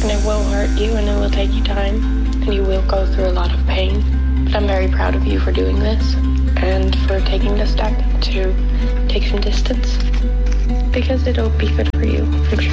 and it will hurt you, and it will take you time, and you will go through a lot of pain. But I'm very proud of you for doing this, and for taking the step to take some distance, because it'll be good for you, I'm sure.